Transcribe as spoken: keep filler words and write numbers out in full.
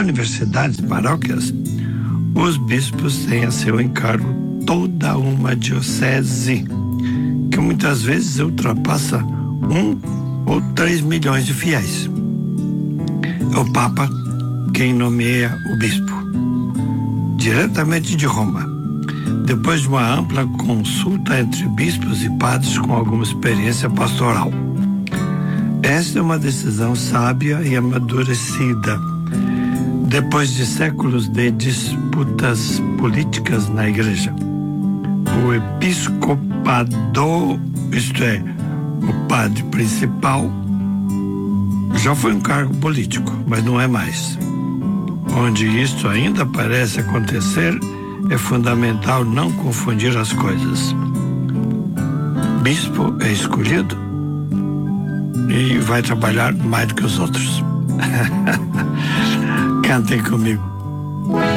universidades, paróquias, os bispos têm a seu encargo toda uma diocese, que muitas vezes ultrapassa um ou três milhões de fiéis. É o Papa quem nomeia o bispo, diretamente de Roma, depois de uma ampla consulta entre bispos e padres com alguma experiência pastoral. Esta é uma decisão sábia e amadurecida, depois de séculos de disputas políticas na Igreja. O episcopado, isto é, o padre principal, já foi um cargo político, mas não é mais. Onde isto ainda parece acontecer, é fundamental não confundir as coisas. Bispo é escolhido e vai trabalhar mais do que os outros. Cantem comigo.